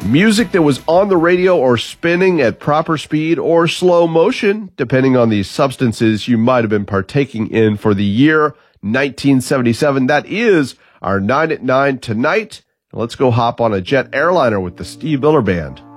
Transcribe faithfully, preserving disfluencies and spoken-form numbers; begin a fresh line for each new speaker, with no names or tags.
Music that was on the radio or spinning at proper speed or slow motion, depending on the substances you might have been partaking in for the year nineteen seventy-seven. That is our nine at nine tonight. Let's go hop on a jet airliner with the Steve Miller Band.